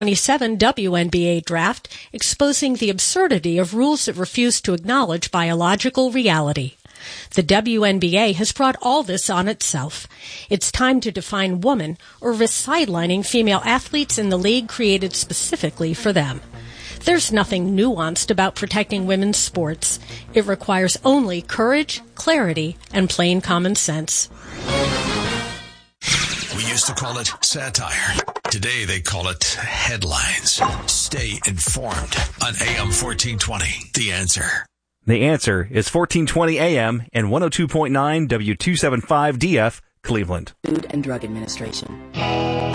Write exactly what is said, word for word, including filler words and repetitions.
twenty-seven W N B A draft, exposing the absurdity of rules that refuse to acknowledge biological reality. The W N B A has brought all this on itself. It's time to define woman or risk sidelining female athletes in the league created specifically for them. There's nothing nuanced about protecting women's sports. It requires only courage, clarity, and plain common sense. We used to call it satire. Today they call it headlines. Stay informed on A M fourteen twenty. The Answer. The Answer is fourteen twenty A M and one oh two point nine W two seventy-five D F, Cleveland. Food and Drug Administration.